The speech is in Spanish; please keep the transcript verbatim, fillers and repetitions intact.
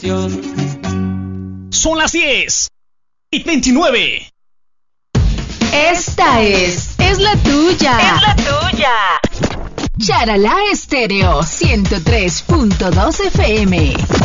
Son las diez y veintinueve. Esta es, es la tuya. Es la tuya. Charalá Estéreo ciento tres punto dos F M.